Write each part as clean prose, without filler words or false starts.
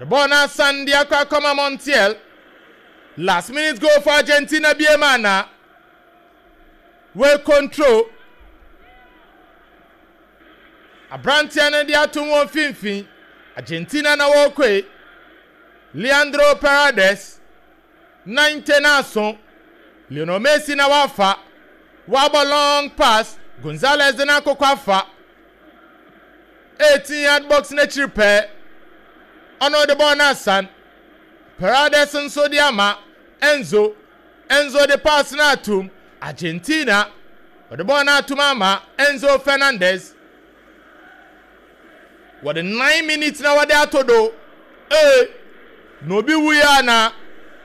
The ball now Sandia Kwakoma Montiel. Last minute goal for Argentina Biemana. Well control. Abrantiana dia tumo finfin. Argentina na wokwe. Leandro Paredes. 90 nason. Lionel Messi na wafa. Waba long pass. Gonzalez na kokwafa. 18-yard box na chirpe. Ono the ball na san. Paredes nso di ama. Enzo the pass na atum. Argentina. The ball na atum ama. Enzo Fernandez. What the 9 minutes na wade atodo. No bi wuyana.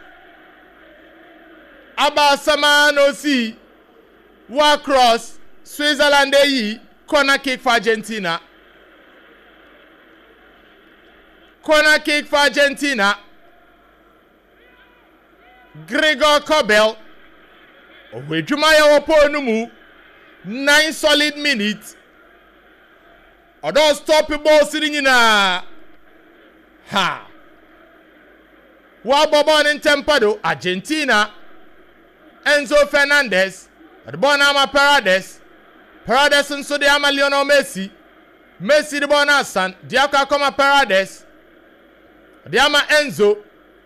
Aba sama no si. Wa cross. Switzerland yi. Corner kick for Argentina. Corner kick for Argentina. Gregor Kobel. Owejumaya wopo numu. 9 solid minutes. Odo stop the ball sitting na. Ha. Wa bobo in tempado Argentina. Enzo Fernandez. The ball na Paredes. Paredes nso de ama Lionel Messi. Messi the ball na san. Diaka koma Paredes. De ama Enzo.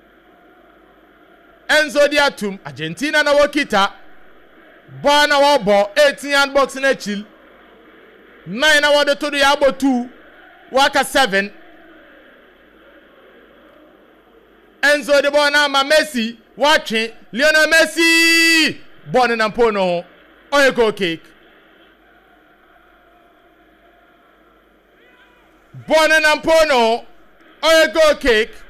Enzo di atum. Argentina na wakita. Ball na wabo 18-yard box na chill. 9 na wade to the abo 2. Waka 7. Enzo de ball na ama Messi. Watching Lionel Messi. Ball na mpono. Oye goal kick. Ball na mpono. Oye goal kick.